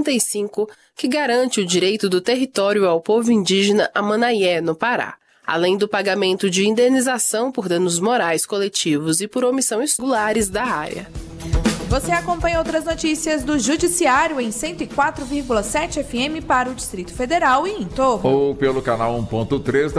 65, que garante o direito do território ao povo indígena Amanaié, no Pará, além do pagamento de indenização por danos morais coletivos e por omissões regulares da área. Você acompanha outras notícias do Judiciário em 104,7 FM para o Distrito Federal e em torno. Ou pelo canal 1.3